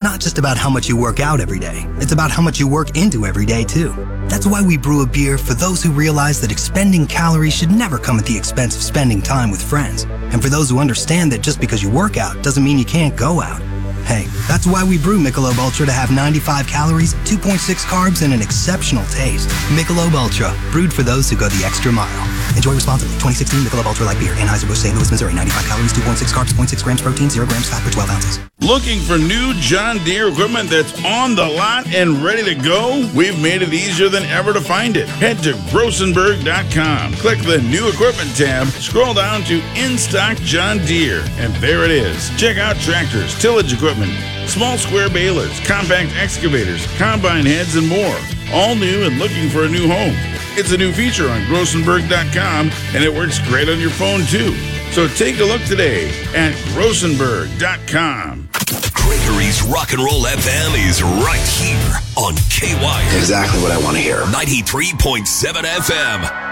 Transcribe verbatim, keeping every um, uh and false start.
not just about how much you work out every day. It's about how much you work into every day, too. That's why we brew a beer for those who realize that expending calories should never come at the expense of spending time with friends. And for those who understand that just because you work out doesn't mean you can't go out. Hey, that's why we brew Michelob Ultra to have ninety-five calories, two point six carbs, and an exceptional taste. Michelob Ultra, brewed for those who go the extra mile. Enjoy responsibly. twenty sixteen Michelob Ultra Light Beer. Anheuser-Busch, Saint Louis, Missouri. ninety-five calories, two point six carbs, zero point six grams protein, zero grams fat per twelve ounces. Looking for new John Deere equipment that's on the lot and ready to go? We've made it easier than ever to find it. Head to Grossenberg dot com. Click the New Equipment tab. Scroll down to In Stock John Deere. And there it is. Check out tractors, tillage equipment, small square balers, compact excavators, combine heads, and more. All new and looking for a new home. It's a new feature on Grossenberg dot com, and it works great on your phone, too. So take a look today at Grossenberg dot com. Gregory's Rock and Roll F M is right here on K Y. Exactly what I want to hear. ninety-three point seven F M.